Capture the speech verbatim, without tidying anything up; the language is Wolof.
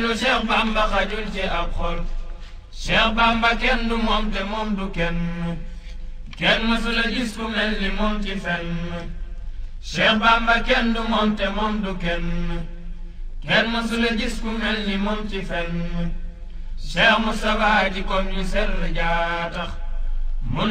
lu Cheikh Bamba xajul ci ab xol Cheikh Bamba kenn du moom te moom du kenn kenn mësula gis ku mel ni moom ci fenn Cheikh Bamba kenn du moom te moom du kenn kenn mësula gis ku mel ni moom ci fenn Cheikh Moustapha ji kom ñu sell jaatax